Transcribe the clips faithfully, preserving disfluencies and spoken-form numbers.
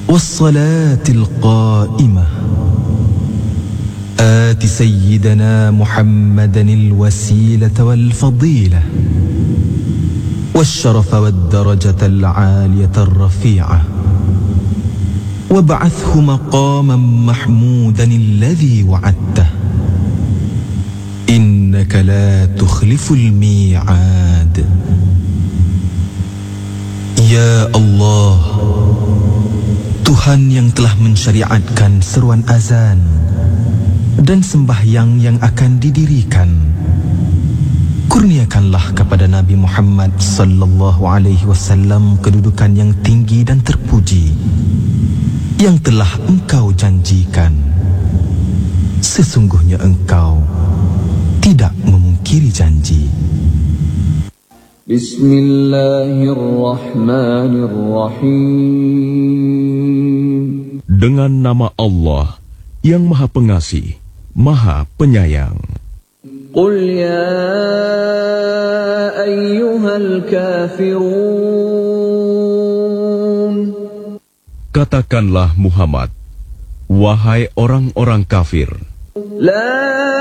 والصلاة القائمة آت سيدنا محمدا الوسيلة والفضيلة والشرف والدرجة العالية الرفيعة وابعثه مقاما محمودا الذي وعدته إنك لا تخلف الميعاد. Ya Allah, Tuhan yang telah mensyariatkan seruan azan dan sembahyang yang akan didirikan, kurniakanlah kepada Nabi Muhammad sallallahu alaihi wasallam kedudukan yang tinggi dan terpuji yang telah Engkau janjikan. Sesungguhnya Engkau tidak memungkiri janji. Bismillahirrahmanirrahim. Dengan nama Allah yang Maha Pengasih, Maha Penyayang. Qul ya ayyuhal kafirun. Katakanlah Muhammad, wahai orang-orang kafir. La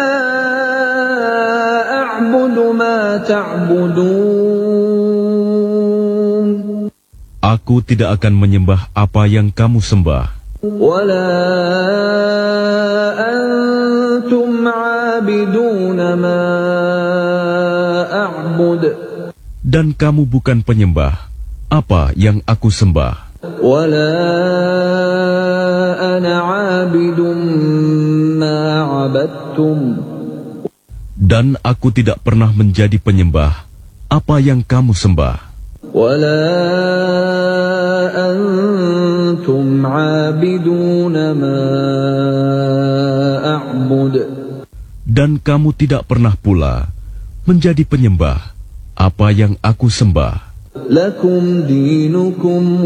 a'budu ma ta'budun. Aku tidak akan menyembah apa yang kamu sembah. Wala antum 'abiduna ma a'bud. Dan kamu bukan penyembah apa yang aku sembah. Wala ana 'abidun ma 'abadtum. Dan aku tidak pernah menjadi penyembah apa yang kamu sembah. Wala antum 'abiduna ma a'bud. Dan kamu tidak pernah pula menjadi penyembah apa yang aku sembah. Lakum dinukum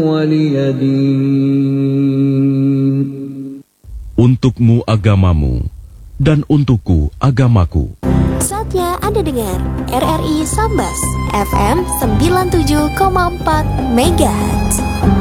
waliyadin. Untukmu agamamu dan untukku agamaku. Saatnya Anda dengar R R I Sambas F M sembilan puluh tujuh koma empat Megahertz.